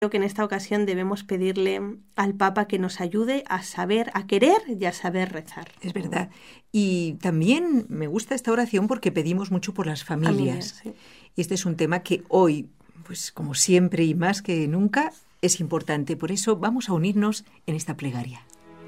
Creo que en esta ocasión debemos pedirle al Papa que nos ayude a saber, a querer y a saber rezar. Es verdad. Y también me gusta esta oración porque pedimos mucho por las familias. Sí. Este es un tema que hoy, pues como siempre y más que nunca, es importante. Por eso vamos a unirnos en esta plegaria.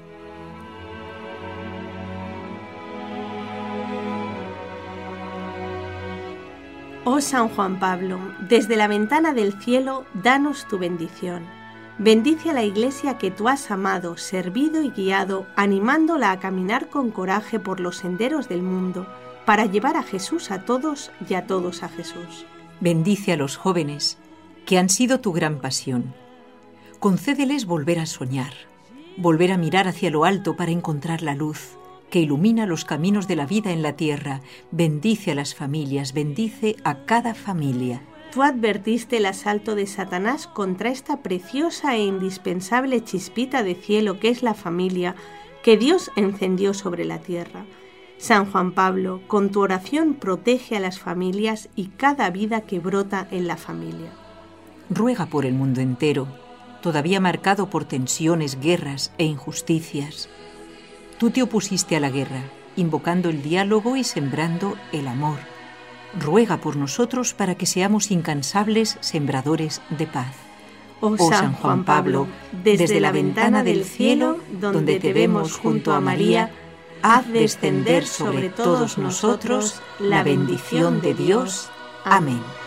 Oh San Juan Pablo, desde la ventana del cielo, danos tu bendición. Bendice a la Iglesia que tú has amado, servido y guiado, animándola a caminar con coraje por los senderos del mundo, para llevar a Jesús a todos y a todos a Jesús. Bendice a los jóvenes, que han sido tu gran pasión. Concédeles volver a soñar, volver a mirar hacia lo alto para encontrar la luz que ilumina los caminos de la vida en la tierra. Bendice a las familias, bendice a cada familia. Tú advertiste el asalto de Satanás contra esta preciosa e indispensable chispita de cielo que es la familia, que Dios encendió sobre la tierra. San Juan Pablo, con tu oración protege a las familias y cada vida que brota en la familia. Ruega por el mundo entero, todavía marcado por tensiones, guerras e injusticias. Tú te opusiste a la guerra, invocando el diálogo y sembrando el amor. Ruega por nosotros para que seamos incansables sembradores de paz. Oh San Juan Pablo, desde la ventana del cielo, donde te vemos junto a María, haz descender sobre todos nosotros la bendición de Dios. Amén.